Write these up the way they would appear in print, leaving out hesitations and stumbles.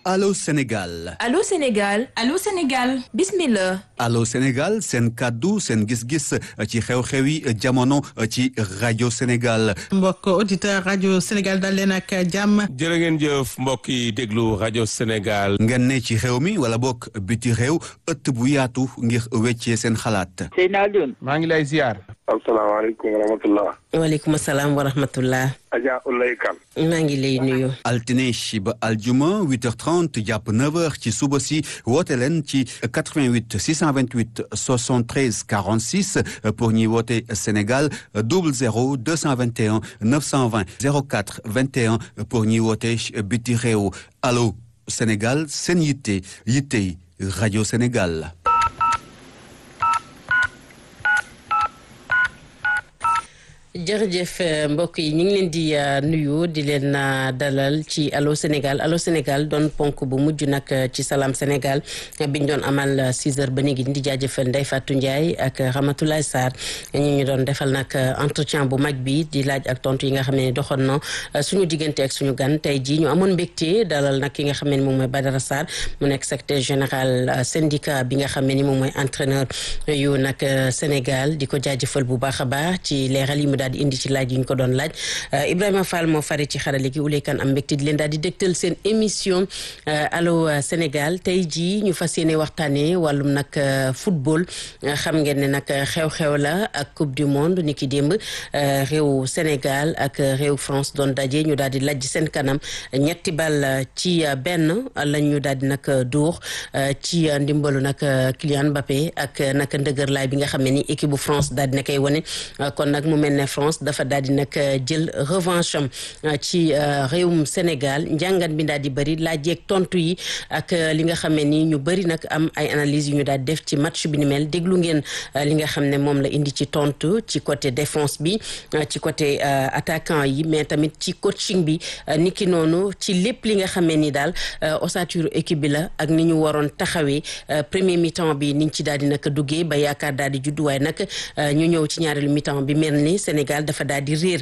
Allô Sénégal. Allô Sénégal. Allô Sénégal. Bismillah. Allô Sénégal seen kàddu seen gis-gis ci xew-xewi jamono ci rajo Sénégal. mbokk auditeur rajo Sénégal dal leen ak jàmm. jërë ngeen jëf mbokk yi déglu rajo Sénégal. ngeen ne ci réew mi wala bokk biti réew ëtt bu yaatu ngir weccee seen xalaat. Seydina Alioune. maa ngi lay ziar. asalaamaaleykum wa rahmatullah. waaleykum salaam wa rahmatullah. Adja Oulaye Kane. maa ngi lay nuyu. altine ba aljuma 8h30 jàpp 9h ci suba si woote leen ci 88 628 73 46 pour ñi woote Sénégal 00 221 920 04 21 pour ñi woote biti réew allo Sénégal seen yitte rajo Sénégal. jërëjëf mbokk yi ñu ngi leen di nuyu di leen dalal ci Allô Sénégal Allô Sénégal doon ponk bu mujj nag ci Salam Sénégal biñ doon amal 6h ba léegi di jaajëfal Ndeye Fatou Ndiaye ak Ramatoulaye Sarr ñu doon defal nag entretien bu mag bi di laaj ak tontu yi nga xam ne doxoon na suñu diggante ak suñu gan tey jii ñu amoon mbégte dalal nag ki nga xam ne moom mooy Badara Sarr mu nekk secrétaire général syndicat bi nga xam ne ni moom mooy entraîneur yu nag Sénégal di ko jaajëfal bu baax a baax ci leeral yi mu daal di indi ci laaj yi ñu ko doon laaj Ibrahima Fall moo fari ci xarale gi Oulaye Kane am mbégte di leen daal di dégtal seen émission Allô Sénégal tey jii ñu fas yéene waxtaanee wàllum nag football xam ngeen ne nag xew-xew la ak coupe du monde ni ki démb réew Sénégal ak réew France doon daje ñu daal di lajj seen kanam ñetti bal ci benn lañ ñu daal di nag dóor ci ndimbalu nag Kylian Mbappé ak nag ndëgërlaay bi nga xam ne ni équipe bu France daal di na koy wane kon nag mu mel ne France dafa daal di nag jël revanche am ci réewum Sénégal njàngat bi daal di bëri laajeeg tontu yi ak li nga xam ne ni ñu bëri nag am ay analyse yu ñu daal def ci match bi ni mel déglu ngeen li nga xam ne moom la indi ci tontu ci côté défense bi ci côté attaquant yi mais tamit ci coaching bi niki noonu ci lépp li nga xam ne ni daal ossature équipe bi la ak ni ñu waroon taxawee premier mi-temps bi niñ ci daal di nag duggee ba yaakaar daal di juddu waaye nag ñu ñëw ci ñaareelu mi-temps bi mel ni Sénégal dafa daal di réer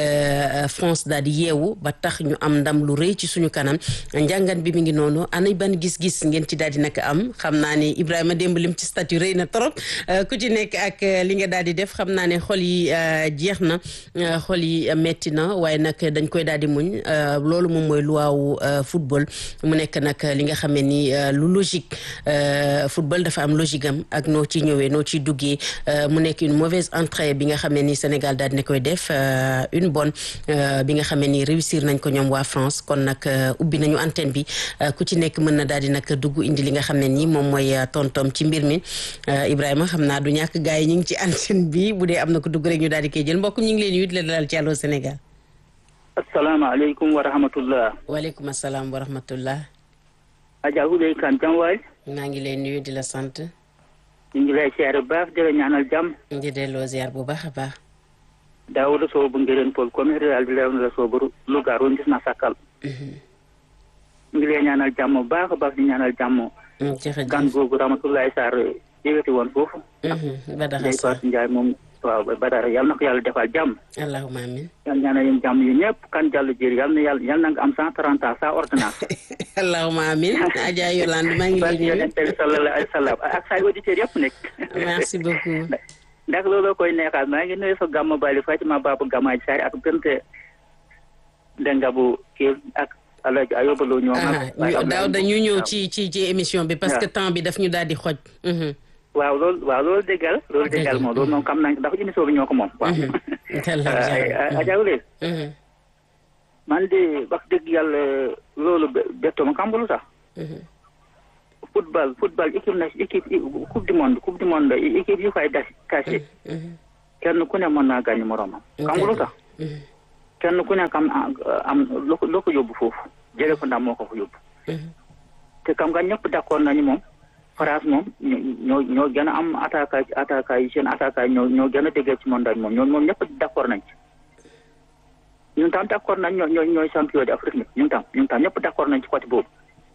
France daal di yeewu ba tax ñu am ndam lu rëy ci suñu kanam njàngat bi mi ngi noonu ana ban gis-gis ngeen ci daal di nag am xam naa ne Ibrahima démb lim ci statut rëy na trop ku ci nekk ak li nga daal di def xam naa ne xol yi jeex na xol yi metti na waaye nag dañ koy daal di muñ loolu moom mooy luwaawu football mu nekk nag li nga xam ne ni lu logique football dafa am logique am ak noo ci ñëwee noo ciy duggee mu nekk une mauvaise entrée bi nga xam ne ni Sénégal daal dina koy def une bonne bi nga xam ne ni réussir nañ ko ñoom waa France kon nag ubbi nañu antenne bi ku ci nekk mën na daal di nag dugg indi li nga xam ne ni moom mooy tontom ci mbir mi Ibrahima xam naa du ñàkk gars yi ñu ngi ci antenne bi bu dee am na ko dugg rek ñu daal di koy jël mbokk ñu ngi leen di la dalal ci Allô Sénégal. asalaamaaleykum wa rahmatullah. waaleykum salaam wa rahmatullah. Adja Oulaye Kane jàmm waay. maa ngi lay nuyu di la sant. ñu ngi lay ziar bu baax di la ñaanal jàmm. di delloo ziar bu baax a baax. Daawuda Sow bu ngireen Paul comme réal di leew na la Sow ba Louga roon gis na sàkkal. ñu ngi lay ñaanal jàmm bu baax a baax di ñaanal jàmm. jërëjëf gan googu Ramatoulaye Sarr yëgati woon foofu. Badara Sarr Ndiaye moom waaw Badara yal na ko yàlla defal jàmm. allahumma amin. yal ñaanal yéen jàmm yu ñëpp kan jàll jëri yal na nga am 130 ans sans ordonnance. allahumma amin. Adja Yolande maa ngi lay nuyu. sallallahu alayhi wa sallam ak say auditeurs yëpp nekk. merci beaucoup. ndax looloo koy neexal maa ngi nuyu fa Gamma Bali Fatima Baba Gamma Sarr ak Bente Dengabu kii ak Alaaji Ayoba Lo ñoom ak daaw dañu ñëw ci émission bi parce que temps bi daf ñu daal di xoj. waaw loolu déggal moom loolu moom xam nañ ndax émission bi ñoo ko moom waaw. Adja Oulaye man de wax dëgg yàlla loolu bettoo ma xam nga lu tax. football équipe coupe du monde équipe yu fay tase kenn ku ne mën naa gagné moromam. xam nga lu tax. kenn ku nekk am loo ko yóbbu foofu jëlee ko ndam moo ko fa yóbbu. te xam nga ñëpp d'accord nañu moom France moom ñoo gën a am attaquant yi seen attaquant yi ñoo gën a déggee ci mondial moom ñoom ñëpp d'accord nañ ci. ñun tam d'accord nañ ñooy champion d'Afrique ñun tam ñëpp d'accord nañ ci côté boobu.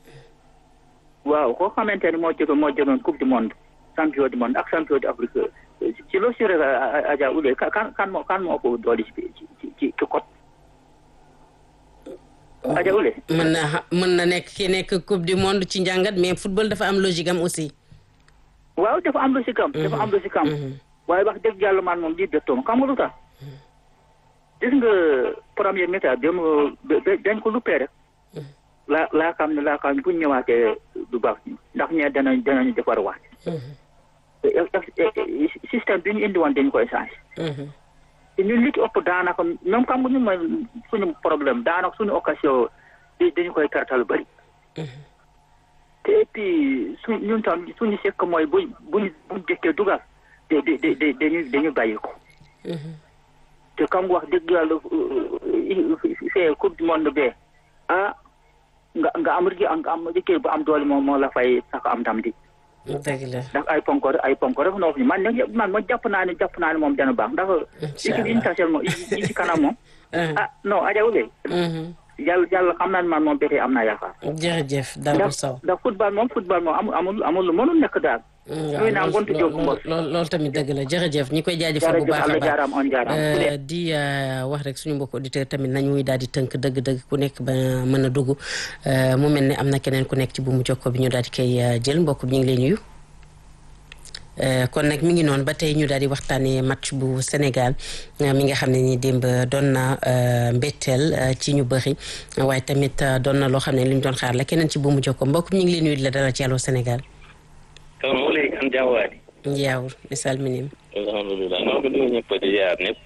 waaw koo xamante ni moo jógoon coupe du monde champion du monde ak champion d'Afrique ci loo si rek Adja Oulaye kan moo ëpp doole ci côté. ajawule mën na nekk ki nekk coupe du monde ci njàngat mais football dafa am logique am aussi. waaw dafa am lu si kam waaye wax dëgg yàlla man moom di bettoom xam nga lu tax gis nga premier mi-temps dañ ko luppee rek laa xam ne bu ñu ñëwaatee du baax ndax ñee danañu defar waat système bi ñu indi woon dañu koy changé te ñun li ci ëpp daanaka même xam nga ñun mooy suñu problème daanaka suñu occasion dañu koy kartal bëri te et puis ñun tam suñu sekk mooy buñ jëkkee dugal dañu bàyyi ko te xam nga wax dëgg yàlla fee coupe du monde bee nga am liggéey bu am doole moom moo la fay sax am ndam di dëgg la ndax ay ponko rek noo fi man ma jàpp naa ne moom dana baax ndax équipe yi ñu taseel moom yi ci kanam moom non ajawulee yàlla xam naa ne man moom bétee am naa yaakaar jërëjëf Darou Sow ndax football moom amul lu mënul nekk daal ñuy naa ngontu jóg mbos loolu tamit dëgg la jërëjëf ñi koy jaajëfal bu baax a baax di wax rek suñu mbokk auditeur tamit nañuy daal di tënk dëgg-dëgg ku nekk ba mën a dugg mu mel ne am na keneen ku nekk ci bu mu jokko bi ñu daal di koy jël mbokk bi ñu ngi lay nuyu kon nag mi ngi noonu ba tey ñu daal di waxtaanee match bu Sénégal mi nga xam ne ni démb doon na mbetteel ci ñu bëri waaye tamit doon na loo xam ne li ñu doon xaar la keneen ci bu mu jokko mbokk bi ñu ngi lay nuyu di la dalal ci Allô Sénégal soxna Wuley Kan Jawaadi yaawur mi salminim alhamdulilah noo ko nuyu ñëpp di jaar ñëpp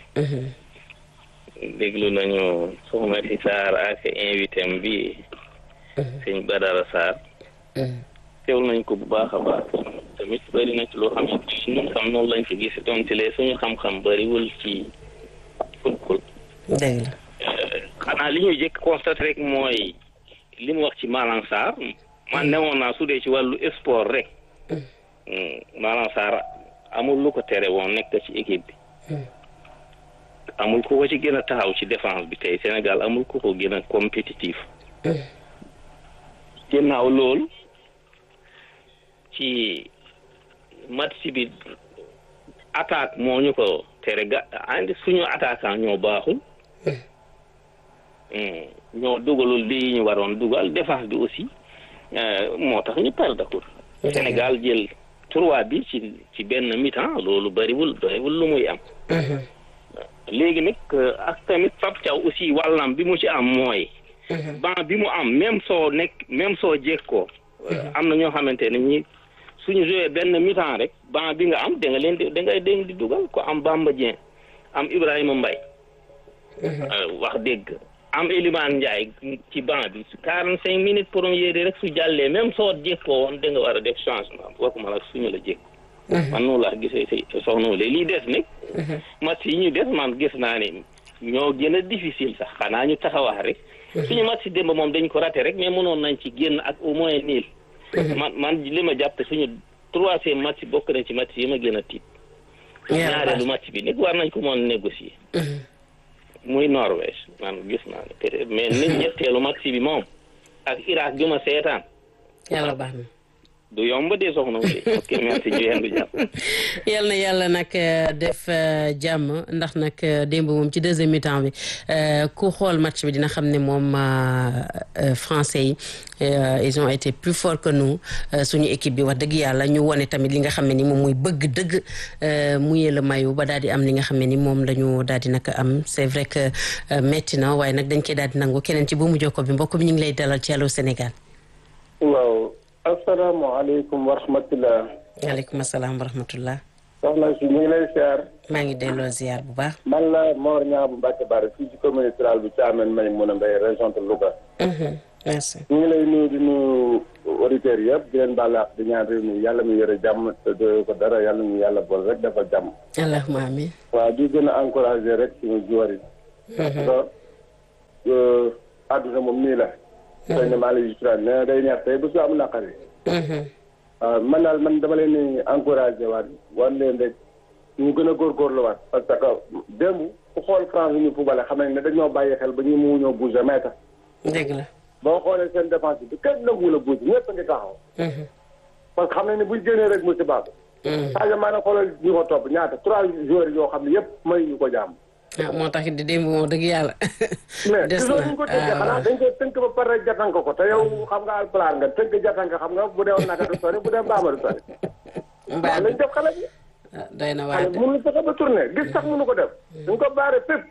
déglu nañu soxna si Sarr ak invité am bi sëñ Badara Sarr teewul nañ ko bu baax a baax tamit bëri na ci loo xam ne ñun xam noonu lañ ko gis doon ci lee suñu xam-xam bëriwul ci football dëgg la xanaa li ñuy jëkk constaté rek mooy li mu wax ci Malang Sarr man newoon naa su dee ci wàllu sport rek Malang Sarr amul lu ko tere woon nekk ci équipe bi amul ku ko ci gën a taxaw ci défense bi tey Sénégal amul ku ko gën a compétitif ginnaaw loolu ci match bi attaque moo ñu ko tere andi suñu attaquant ñoo baaxul ñoo dugalul lii ñu waroon dugal défense bi aussi moo tax ñu perdre ko Sénégal jël 3 bi ci benn mi-temps loolu bëriwul lu muy am léegi nag ak tamit Pape Thiaw aussi wàllam bi mu ci am mooy ban bi mu am même soo jekkoo am na ñoo xamante ne ñi suñu joué benn mi-temps rek ban bi nga am da ngay di dugal ko am Bamba Dieng am Ibrahima Mbaye wax dëgg am Elimane Ndiaye ci banc bi 45 minutes première rek su jàllee même soo jekkoo woon da nga war a def changement waxuma la suñu la jekk man noonu laa gisee si soxna Wuley lii des nag match yi ñu des man gis naa ne ñoo gën a difficile sax xanaa ñu taxawax rek suñu match démb moom dañ ko raté rek mais mënoon nañ ci génn ak au moins niil man li ma jàpp suñu 3e match bokk na ci match yi ma gën a tiit ñaareelu match bi nag war nañ ko mën négocier muy Norvège man gis naa ne peut-être mais nit ñetteelu match bi moom ak Irak bi ma seetaan yàlla baax na du yomb de soxna Wuley ok merci ñu yendu jàmm yal na yàlla nag def jàmm ndax nag démb moom ci deuxième mi-temps bi ku xool match bi dina xam ne moom français yi ils ont été plus forts que nous suñu équipe bi wax dëgg yàlla ñu wone tamit li nga xam ne ni moom muy bëgg dëgg muyee la mayu ba daal di am li nga xam ne ni moom lañu daal di nag am c'est vrai que metti na waaye nag dañ koy daal di nangu keneen ci bu mu jokko bi mbokk bi ñu ngi lay dalal ci Allô Sénégal. waaw asalaamaaleykum wa rahmatulah. waaleykum salaam wa rahmatulah. soxna si ñu ngi lay ziar. maa ngi delloo ziar bu baax. man la Mor Niang bu Mbacke Bari fii ci commune rurale bu Thiamène Maymouna Mbaye région de Louga. merci. ñu ngi lay nuyu di nuyu auditeurs yëpp di leen baal di ñaan réew mi yàlla mu yore jàmm te doyoo ko dara yàlla mu yàlla bool rek dafa jàmm. allahumma amiin. waaw di gën a encouragé rek suñu joueur yi. parce que àdduna moom nii la. xëy na maa ngi lay gis ne day neex tey ba su am naqari. man daal man dama leen di encouragé waat wan leen rek ñu gën a góorgóorluwaat parce que démb ku xool France ñu fubale xam ne dañoo bàyyi xel ba ñu mu ñoo bouger mètre. dëgg la. boo xoolee seen défense bi kenn nanguwul a bouger ñëpp a ngi taxaw. parce que xam nañ ne buñ génnee rek mu si baax. Sadio Mané xoolal ñu ko topp ñaata 3 joueurs yoo xam ne yëpp may ñu ko jàmm. moo tax di démb moo dëgg yàlla. mais des gisoo na ñu ko tënkee xanaa dañ koy tënk ba pare jatanka ko te yow xam nga alpulaar nga tënk jatanka xam nga bu dee woon naka du sori bu dee mbaama du sori. mbaa lañ def xale bi. doy na xale waat mënu fexe ba tourné gis sax mënu ko def. dañ ko baare fépp.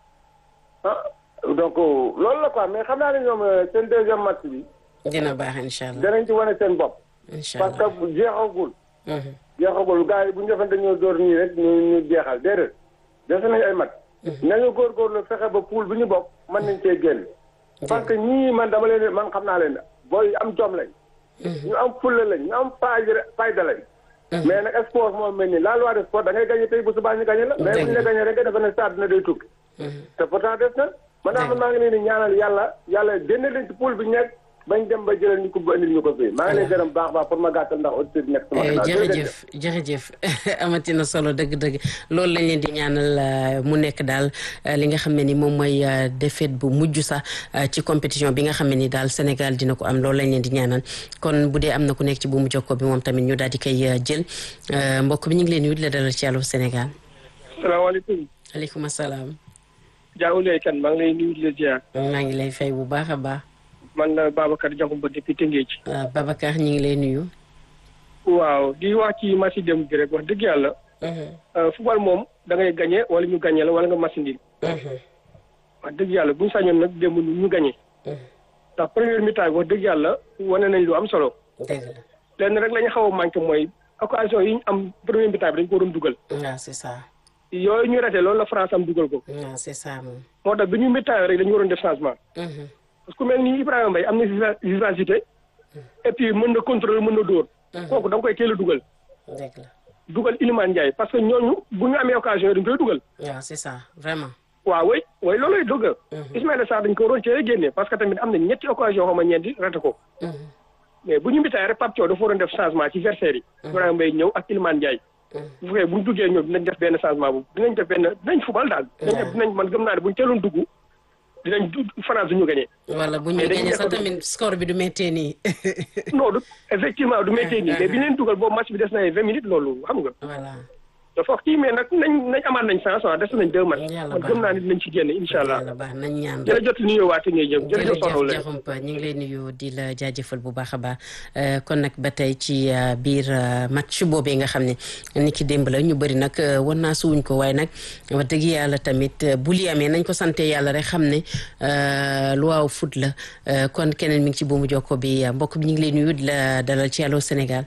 donc loolu la quoi mais xam naa ne ñoom seen deuxième match bi. dina baax incha allah danañ ci wane seen bopp. incha parce allah que jeexagul. jeexagul gars yi bu ñu defante ñoo door nii rek ñu jeexal déedéet. def nañ ay mat. nañu góorgóorlu fexe ba poule bi ñu bokk mën nañ cee génn. parce que ñii man dama leen man xam naa leen booy am jom lañ. ñu am fulla lañ ñu am fayda lañ. mais nag sport moom mel ni la loi de sport da ngay gagné tey bu subaa ñu gagné la. mais bu ñu la gagné rek nga defe ne stade dina day tukki. te pourtant des na. man maa ngi leen di ñaanal yàlla génne leen ci poule bi nekk bañ dem ba jëlal ñu ko ba indil ñu ko fii maa ngi lay gërëm baax pour ma gàttal ndax auditeur bi nekk sama jërëjëf amati na solo dëgg-dëgg loolu lañ leen di ñaanal mu nekk daal li nga xam ne ni moom mooy défaite bu mujj sax ci compétition bi nga xam ne ni daal Sénégal dina ko am loolu lañ leen di ñaanal kon bu dee am na ku nekk ci buumu jokko bi moom tamit ñu daal di koy jël mbokk bi ñu ngi leen di la dalal ci Allô Sénégal. salaamaaleykum. aleykum salaam. Diaw Leye Kane maa ngi lay nuyu di la ziar. maa ngi lay fay bu baax a baax. man la Babacar Diakhoumpa depuis Tëngéej. Babacar ñu ngi lay nuyu. waaw di wax ci match dem bi rek wax dëgg yàlla. football moom da ngay gagné wala ñu gagné la wala nga match ndil. wax dëgg yàlla bu ñu sañoon nag démb ñu gagné. ndax première mi-temps wax dëgg yàlla wane nañ lu am solo. dëgg la. lenn rek la ñu xaw a manqué mooy occasion yi ñu am première mi-temps bi dañ ko waroon dugal. waaw c'est ça. yooyu ñu raté loolu la France am dugal ko. waaw c'est ça moom. moo tax bi ñu mi-temps rek dañu waroon def changement. parce que ku mel ni Ibrahima Mbaye am na vivacité. et puis mën na contrôler mën na dóor. kooku da nga koy teel a dugal. dëgg la. dugal Iliman Ndiaye parce que ñooñu bu ñu amee occasion dañ koy dugal. waaw c'est ça vraiment. waaw way loolooy dëgg. Ismaïla Sarr dañ ko waroon cee génne parce que tamit am na ñetti occasion xaw ma ñeenti raté ko. mais bu ñu mbitaay rek Pape Thiaw dafa waroon def changement ci versaire yi. Ibrahima Mbaye ñëw ak Iliman Ndiaye. bu fekkee bu ñu duggee ñoom dinañ def benn changement boobu dinañ fubal daal. dinañ man gëm naa ne bu ñu teeloon dugg dinañ France du ñu gagné. wala bu ñu gagné sax tamit score bi du méttee nii. non effectivement du méttee nii mais bi leen dugal boobu match bi des na ay 20 minutes loolu xam nga. voilà. dafa kii mais nag nañ amaat nañ chance waaw des nañ 2 matchs. man gëm naa ne dinañ ci génn incha allah. yàlla baax nañ ñaan jërëjëf jot nuyoo waate ngay jëm jërëjëf soxna Wula. Diakhoumpa ñu ngi lay nuyu di la jaajëfal bu baax a baax kon nag ba tey ci biir match boobee nga xam ne ni ki démb la ñu bëri nag wan naa suwuñ ko waaye nag wax dëgg yàlla tamit bu li amee nañ ko sante yàlla rek xam ne lu waaw foot la kon keneen mi ngi ci buumu jokko bi mbokk bi ñu ngi lay nuyu di la dalal ci Allô Sénégal.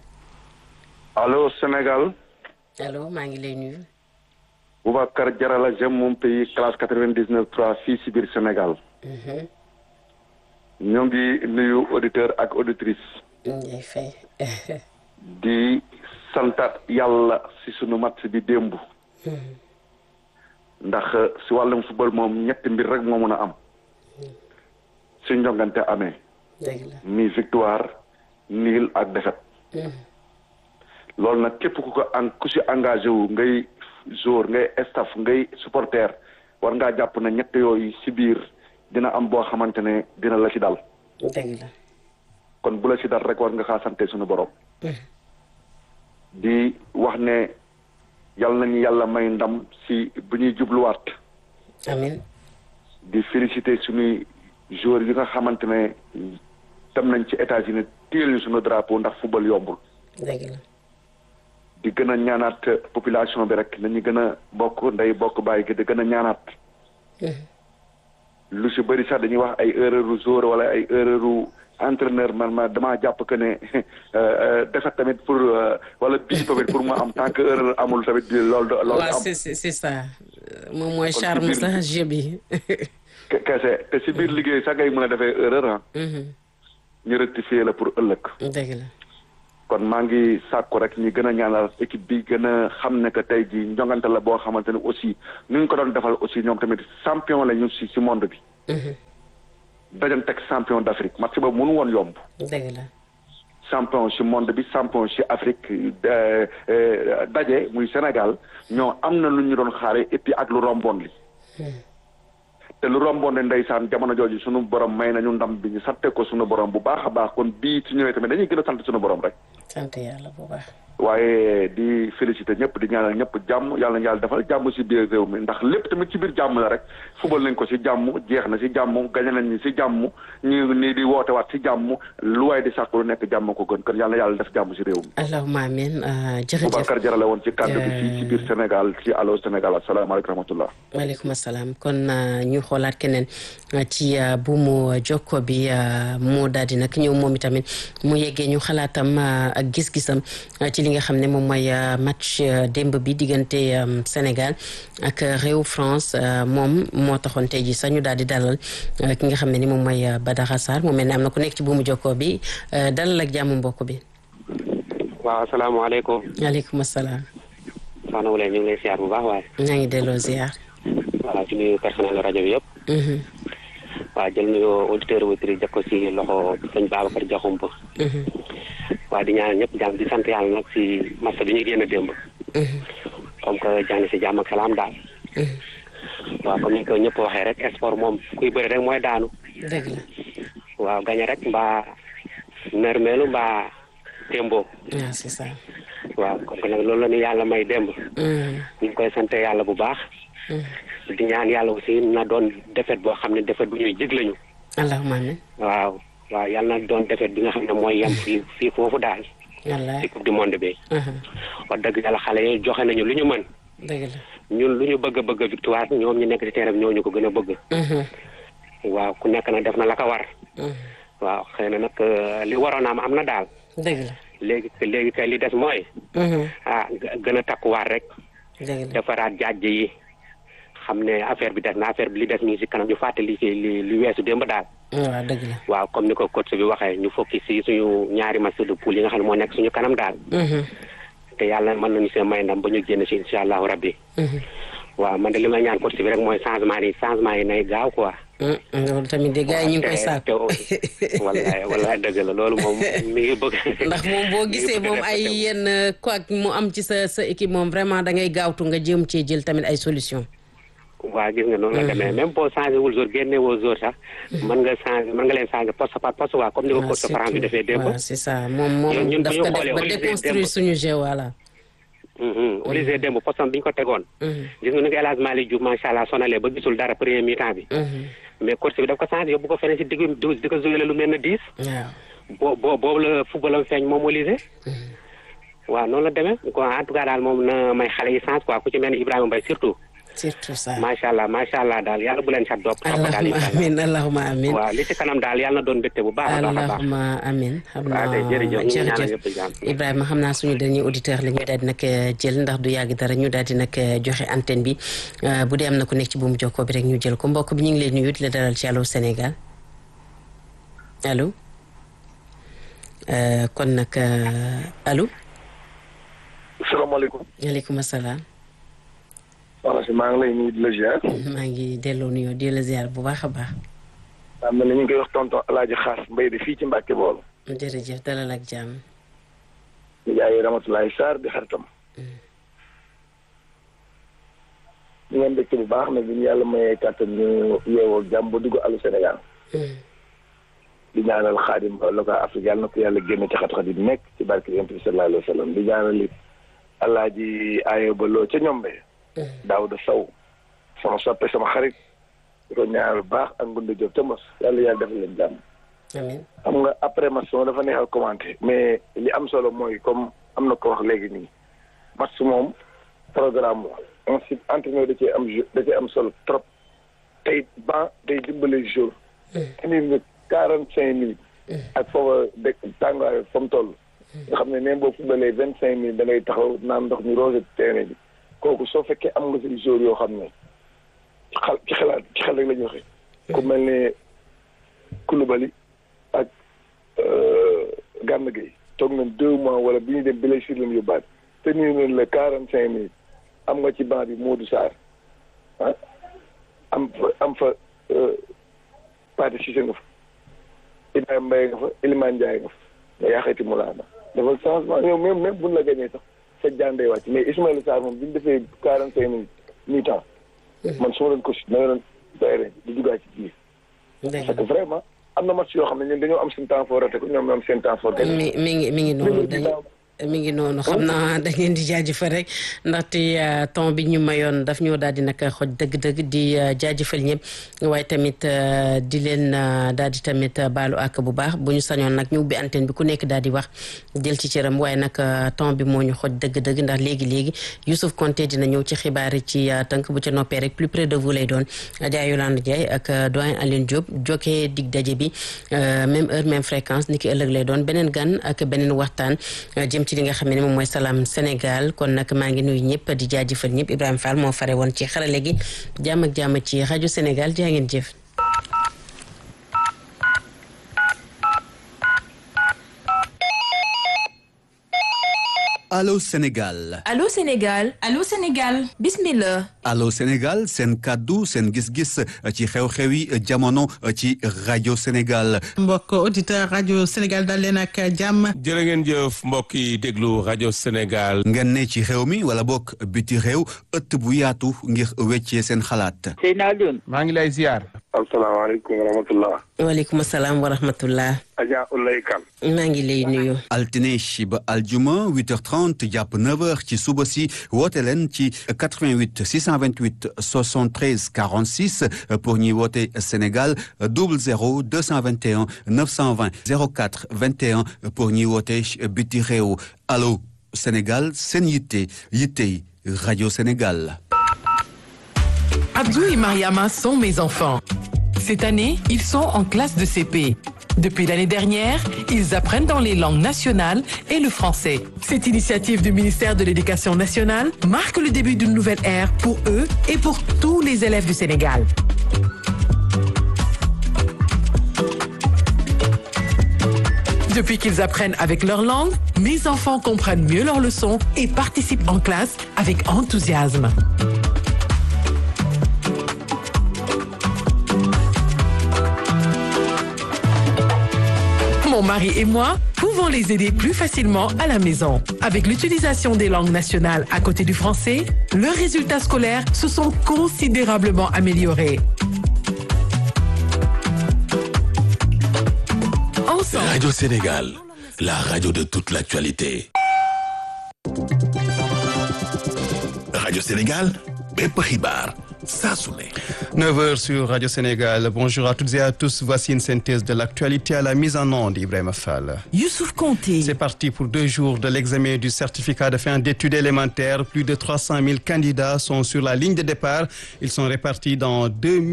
Allô Sénégal. allo maa ngi lay nuyu. Boubacar Diarra j'aime mon pays classe 99.3 fii si biir Sénégal. ñoo ngi nuyu auditeur ak auditrice. ngay fay. di santaat yàlla si sunu match bi démb. ndax si wàllum football moom ñetti mbir rek moo mën a am. si njongante amee. dëgg la mi victoire nul ak défaite. loolu nag képp ku si engagé wu ngay joueur ngay staff ngay supporter war ngaa jàpp na ñett yooyu si biir dina am boo xamante ne dina la ci dal. dëgg la. kon bu la ci dal rek war nga xaa sante suñu borom. di wax ne yal nañu yàlla may ndam si bu ñuy jubluwaat. amiin. di féliciter suñuy joueurs yi nga xamante ne dem nañ ci États-Unis téel ñu suñu drapeau ndax football yombul. dëgg la. di gën a ñaanaat population bi rek nañu gën a bokk ndey bokk bàyyi gi di gën a ñaanaat. lu si bëri sax dañuy wax ay erreur joueur wala ay erreur entraîneur man ma damaa jàpp que ne defet tamit pour wala bii tamit pour mu am tant que erreur amul tamit loolu am. waaw c'est ça moom mooy charme sax jeu bi. kese te si biir liggéey sax ngay mën a defee erreur ah. ñu rectifier la pour ëllëg. dëgg la. kon maa ngi sàkku rek ñi gën a ñaanal équipe bi gën a xam ne que tey jii njongante la boo xamante ne aussi ni ñu ko doon defal aussi ñoom tamit champion la ñu si monde bi. dajan teg champion d'Afrique match boobu mënu woon yomb. dëgg la. champion si monde bi champion si Afrique daje muy Sénégal ñoo am na lu ñu doon xaare et puis ak lu romboon li. te lu romboon ne ndeysaan jamono jooju sunu borom may nañu ndam bi ñu sante ko sunu borom bu baax a baax kon bii su ñëwee tamit dañuy gën a sant sunu borom rek. sant yàlla bu baax. waaye di féliciter ñëpp di ñaanal ñëpp jàmm yàlla na yàlla defal jàmm si biir réew mi ndax lépp tamit ci biir jàmm la rek football nañ ko si jàmm jeex na si jàmm gañe nañ ni si jàmm ñu nii di woote waat si jàmm lu waay di sàkk lu nekk jàmm ko gën kon yàlla na yàlla def jàmm si réew mi. allahumma amiin jërëjëf Boubacar Jarale woon ci kàddu bi fii ci biir Sénégal ci Allô Sénégal asalaamaaleykum rahmatullah. waaleykum salaam kon ñu xoolaat keneen ci buumu jokko bi moo daal di nag ñëw moom itamit mu yeggee ñu xalaatam ak gis-gisam ci li nga xam ne moom mooy match démb bi diggante Sénégal ak réew France moom moo taxoon tey ji sax ñu daal di dalal ki nga xam ne ni moom mooy Badara Sarr mu mel ne am na ku nekk ci buumu jokko bi dalal ak jàmm mbokk bi. waaw asalaamaaleykum. waaleykum salaam. soxna Wula ñu ngi lay ziar bu baax waaye. ñaa ngi delloo ziar. waaw ci nuyu personnel rajo bi yëpp. waaw jël nuyoo auditeur auditrice def ko si loxo sëñ Babacar Diakhoumpa. waaw di ñaanal ñëpp jàmm di sant yàlla nag si match bi ñu génn démb. comme que jàng si jàmm ak salaam daal. waaw comme ni ko ñëpp waxee rek sport moom kuy bëri rek mooy daanu. dëgg la. waaw gañe rek mbaa nërmeelu mbaa démboo. waaw c'est ça. waaw comme que nag loolu la ñu yàlla may démb. ñu ngi koy sant yàlla bu baax. di ñaan yàlla aussi na doon defet boo xam ne defet bu ñuy jig lañu. allahumma amiin. waaw yàlla na doon defet bi nga xam ne mooy yem fii foofu daal. wallaay ci coupe du monde bi. wax dëgg yàlla xale yi joxe nañu lu ñu mën. dëgg la. ñun lu ñu bëgg victoire ñoom ñu nekk ci terrain bi ñoo ñu ko gën a bëgg. waaw ku nekk nag def na la ko war. waaw xëy na nag li waroon am na daal. dëgg la. léegi kay li des mooy. gën a takkuwaat rek. dëgg la defaraat jaaj yi xam ne affaire bi des na affaire bi li des ñu si kanam ñu fàttali ci li weesu démb daal. waaw dëgg la. waaw comme ni ko coach bi waxee ñu fokki si suñu ñaari match de poule yi nga xam ne moo nekk suñu kanam daal. te yàlla mën nañu see may ndam ba ñu génn si incha allahu rabbi. waaw man de li may ñaan coach bi rek mooy changement yi nay gaaw quoi. loolu tamit de gars yi ñu ngi koy sàkk. wallaay dëgg la loolu moom mi ngi bëgg. ndax moom boo gisee moom ay yenn quoi mu am ci sa équipe moom vraiment da ngay gaawtu nga jéem cee jël tamit ay solution. waaw gis nga noonu la demee même boo changé wul jour génne woo jour sax mën nga leen changé poste par poste waa comme ni ko coach France bi defee démb. waaw c'est ça moom daf ko def ba déconstruire suñu jeu voilà. Olivier démb poste bi ñu ko tegoon. gis nga ni ko El Hadj Malick Diouf macha allah sonalee ba gisul dara premier mi-temps bi. mais coach bi daf ko changé yóbbu ko feneen si digg di ko joué lu mel ne 10. waaw boobu la football am feeñ moom Olivier. waaw noonu la demee quoi en tout cas daal moom na may xale yi chance quoi ku ci mel ni Ibrahima Mbaye surtout ça. macha allah daal yàlla bu leen cat dopp. allahumma amiin waaw li ci kanam daal yàlla na doon mbégte bu baax a baax. allahumma amiin. xam naa jërëjëf Ibrahima xam naa suñu dernier auditeur la ñu daal di nag jël ndax du yàgg dara ñu daal di nag joxe antenne bi bu dee am na ku nekk ci buumu jokkoo bi rek ñu jël ko mbokk bi ñu ngi leen nuyu di la dalal ci Allô Sénégal allo kon nag allo. salaamaaleykum. waaleykum salaam. soxna si maa ngi lay nuyu di la ziar. maa ngi delloo nuyoo di la ziar bu baax a baax. am na ñu ngi koy wax tonton El Hadj Xaas Mbaye de fii ci Mbàkke Bool. jërëjëf dalal ak jàmm. ñu jaay Ramatoulaye Sarr di xaritam. ñu ngeen dëkk bu baax nag bi ñu yàlla mayee kàttan ñu yeewoo jàmm ba dugg Allô Sénégal. di ñaanal Xaadim local Afrique yàlla na ko yàlla génne ci xat-xat yi nekk ci barke Yonent bi sallallahu alayhi wa sallam di ñaanal it Alaaji Ayo Ba Loo ca ñombe. Daawuda Sow sama soppe sama xarit di ko ñaanal baax ak Ngunda Diop ca Mbos yàlla defal leen jàmm. amiin xam nga après match moom dafa neexal commenté mais li am solo mooy comme am na ko wax léegi nii match moom programme la ensuite entraîneur da cee am solo trop tey day dimbale jour. indi 45 minutes. ak foofa dëkk tàngaay fa mu toll. nga xam ne même boo fubalee 25 minutes da ngay taxaw naan ndox ñu rosé terrain bi. kooku soo fekkee am nga say joueurs yoo xam ne ci xel rek la ñu waxee. ku mel ne Koulibaly ak Gana Gueye toog nañ 2 mois wala bi ñuy dem blessure lañu yóbbaat te nii nañ la 45 minutes am nga ci banc bi Modou Sarr ah am fa Pathé Cissé nga fa Ibrahima Mbaye nga fa Iliman Ndiaye nga fa nga yaaxeeti mu laa dafa changement yow même buñ la gañee sax sa jàndee wàcc mais Ismaïla Sarr moom bi ñu defee 45 minutes mi-temps man su ma doon coach na nga doon bayre di duggaat ci biir. parce que vraiment am na match yoo xam ne ñun dañoo am seen temps fort raté ko ñoom ñoo am seen temps fort. mi ngi noonu mi ngi noonu xam naa da ngeen di jaajëfal rek ndaxte temps bi ñu mayoon daf ñoo daal di nag xoj dëgg-dëgg di jaajëfal ñëpp waaye tamit di leen daal di tamit baalu ak bu baax bu ñu sañoon nag ñu ubbi antenne bi ku nekk daal di wax jël ci cëram waaye nag temps bi moo ñu xoj dëgg-dëgg ndax léegi Youssouf Konté dina ñëw ci xibaar yi ci tënk bu ca noppee rek plus près de vous lay doon Adja Yolande Ndiaye ak doyen Alioune Diop jokkee dig daje bi même heure même fréquence ni ki ëllëg lay doon beneen gan ak beneen waxtaan jëm ci li nga xam ne moom mooy Salam Sénégal kon nag maa ngi nuyu ñëpp di jaajëfal ñëpp Ibrahima Fall moo fare woon ci xarale gi jàmm ak jàmm ci rajo Sénégal jaa ngeen jëf. Allô Sénégal. Allô Sénégal. Allô Sénégal. Bismillah. Allô Sénégal seen kaddu seen gis-gis ci xew-xewi jamono ci rajo Sénégal. mbokk auditeur rajo Sénégal dal leen ak jàmm. jërë ngeen jëf mbokk yi déglu rajo Sénégal. ngeen ne ci xew mi wala bokk biti réew ëtt bu yaatu ngir weccee seen xalaat. Seyna Alioune. maa ngi lay ziar. asalaamaaleykum wa rahmatullah. waaleykum salaam wa rahmatullah. Adja Oulaye Kane. maa ngi lay nuyu. altine ba aljuma 8h30 jàpp 9h ci suba si woote leen ci 88 628 73 46 pour ñuy woote Sénégal 00 221 920 04 21 pour ñuy woote biti réew allo Sénégal seen yitte rajo Sénégal. Abdou et Mariama sont mes enfants. Cette année, ils sont en classe de CP. Depuis l'année dernière, ils apprennent dans les langues nationales et le français. Cette initiative du ministère de l'Éducation nationale marque le début d'une nouvelle ère pour eux et pour tous les élèves du Sénégal. Depuis qu'ils apprennent avec leur langue, mes enfants comprennent mieux leurs leçons et participent en classe avec enthousiasme. Mon mari et moi pouvons les aider plus facilement à la maison. Avec l'utilisation des langues nationales à côté du français, leurs résultats scolaires se sont considérablement améliorés. Ensemble. Radio Sénégal, la radio de toute l'actualité. Radio Sénégal, bépp xibaar saa su ne. 9h sur Radio Sénégal. Bonjour à toutes et à tous. Voici une synthèse de l'actualité à la mise en onde d'Ibrahima Fall. Youssouf Konté. C'est parti pour 2 jours de l'examen du certificat de fin d'études élémentaires. Plus de 300 000 candidats sont sur la ligne de départ. Ils sont répartis dans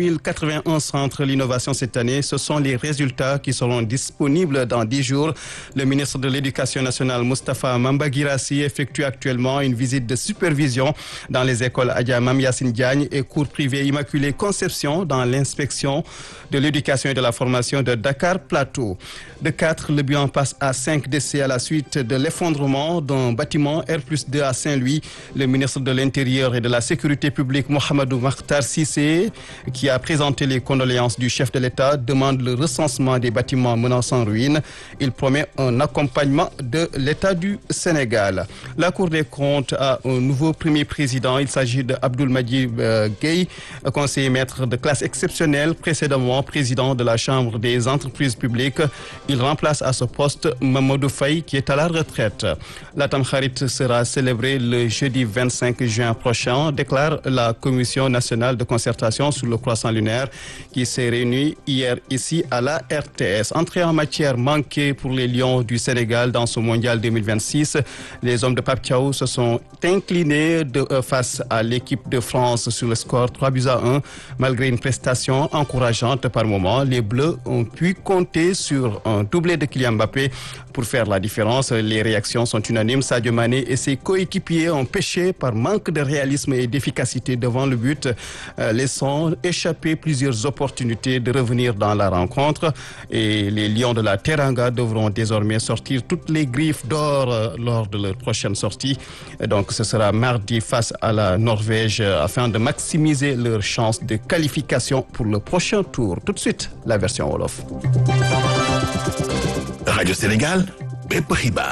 2081 centres d'innovation cette année. Ce sont les résultats qui seront disponibles dans 10 jours. Le ministre de l'Éducation nationale, Moustapha Mamba Guirassy, effectue actuellement une visite de supervision dans les écoles Adja Mame Yacine Diagne et cours privés Immaculée Conception dans l'inspection de l'éducation et de la formation de Dakar Plateau. De 4, le bilan passe à 5 décès à la suite de l'effondrement d'un bâtiment R+2 à Saint-Louis. Le ministre de l'Intérieur et de la Sécurité publique, Mohamedou Makhtar Cissé, qui a présenté les condoléances du chef de l'État, demande le recensement des bâtiments menaçant ruine. Il promet un accompagnement de l'État du Sénégal. La Cour des comptes a un nouveau premier président. Il s'agit de Abdoul Madjid Gueye, conseiller maître de classe exceptionnelle, précédemment président de la Chambre des entreprises publiques. Il remplace à ce poste Mamadou Faye qui est à la retraite. La Tamkharit sera célébrée le jeudi 25 juin prochain, déclare la Commission nationale de concertation sur le croissant lunaire qui s'est réunie hier ici à la RTS. Entrée en matière manquée pour les Lions du Sénégal dans ce mondial 2026. Les hommes de Pape Thiaw se sont inclinés face à l'équipe de France sur le score 3-1. Malgré une prestation encourageante par moment, les Bleus ont pu compter sur un doublé de Kylian Mbappé pour faire la différence. Les réactions sont unanimes. Sadio Mané et ses coéquipiers ont péché par manque de réalisme et d'efficacité devant le but, laissant échapper plusieurs opportunités de revenir dans la rencontre. Et les Lions de la Teranga devront désormais sortir toutes les griffes d'or lors de leur prochaine sortie. Et donc ce sera mardi face à la Norvège afin de maximiser leurs chances de qualification pour le prochain tour. Tout de suite, la version Wolof. Radio Sénégal, bépp xibaar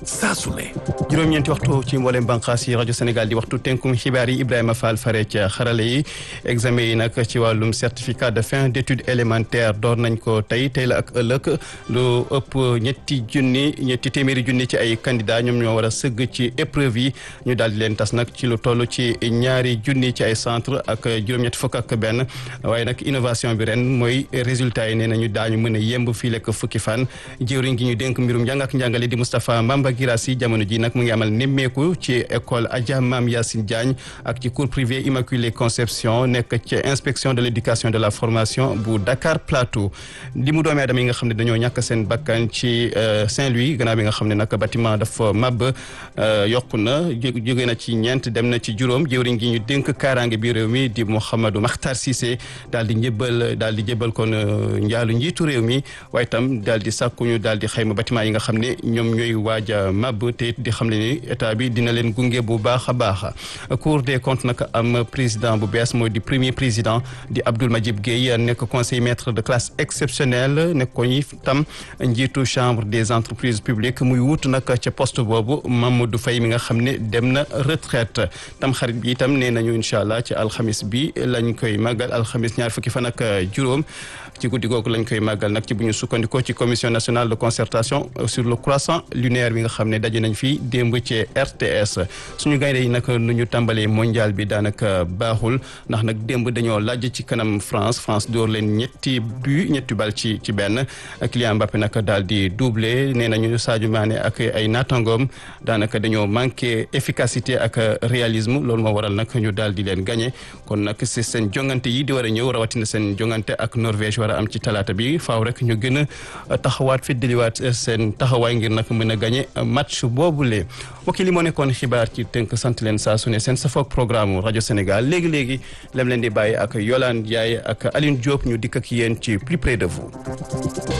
saa su ne. juróom-ñeenti waxtu ci mboolem bànqaas yi rajo Sénégal di waxtu tënkum xibaar yi Ibrahima Fall fare ca xarale yi examen yi nag ci wàllum certificat de fin d'études élémentaires door nañ ko tey la ak ëllëg lu ëpp ñetti téeméeri junni ci ay candidats ñoom ñoo war a sëgg ci épreuve yi ñu daal di leen tas nag ci lu toll ci ñaari junni ci ay centre ak juróom-ñetti fukk ak benn waaye nag innovation bi ren mooy résultat yi nee nañu daañu mën a yemb fii lekk fukki fan jëwriñ gi ñu dénk mbirum njàng ak njàngale di Moustapha Mbamba Girassi jamono ji nag mu ngi amal nemmeeku ci école Adja Mam Yacine Diagne ak ci cours privé Immaculée Conception nekk ci inspection de l'éducation de la formation bu Dakar Plateau li mu doomi aadama yi nga xam ne dañoo ñàkk seen bakkan ci Saint-Louis gannaaw bi nga xam ne nag bâtiment dafa màbb yokku na jóge na ci ñeent dem na ci juróom jëwriñ gi ñu dénk kaaraange bi réew mi di Mouhamadou Makhtar Cissé daal di jébal kon njaalu njiitu réew mi waaye itam daal di sàkkuñu daal di xayma bâtiment yi nga xam ne ñoom ñooy waaj a màbb te di xam ne ni état bi dina leen gunge bu baax a baax Cour des comptes nag am président bu bees mooy di premier président di Abdoul Majib Gueye nekk conseiller maître de classe exceptionnel nekk ko ñi tam njiitu chambre des entreprises publiques muy wut nag ca poste boobu Mamadou Faye mi nga xam ne dem na retraite tam xarit bi itam nee nañu incha allah ci alxamis bi lañ koy màggal alxamis ñaar fukki fan ak juróom ci guddi googu lañ koy màggal nag ci bu ñu sukkandikoo ci commission nationale de concertation sur le croissant lunaire bi nga xam ne daje nañ fi démb ci RTS suñu gaynde yi nag nu ñu tàmbalee mondial bi daanaka baaxul ndax nag démb dañoo laaj ci kanam France dóor leen ñetti bal ci benn Kylian Mbappé nag daal di doublé nee nañu Sadio Mané ak ay naataangoom daanaka dañoo manqué efficacité ak réalisme loolu moo waral nag ñu daal di leen gagné kon nag si seen jongante yi di war a ñëw rawatina seen jongante ak Norvège war a am ci talaata bi faaw rek ñu gën a taxawaat feddaliwaat seen taxawaay ngir nag mën a gagné match boobule mbokk yi li moo nekkoon xibaar ci tënk sant leen saa su ne seen safoog programme rajo Sénégal léegi lem leen di bàyyi ak Yolande Ndiaye ak Aline Diop ñu dikk ak yéen ci plus près de vous.